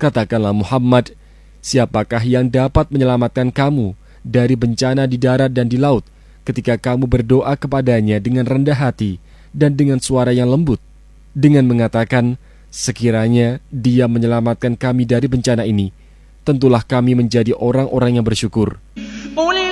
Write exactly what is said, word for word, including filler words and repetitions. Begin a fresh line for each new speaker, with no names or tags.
Katakanlah Muhammad, siapakah yang dapat menyelamatkan kamu dari bencana di darat dan di laut ketika kamu berdoa kepadanya dengan rendah hati dan dengan suara yang lembut, dengan mengatakan, sekiranya dia menyelamatkan kami dari bencana ini, tentulah kami menjadi orang-orang yang bersyukur.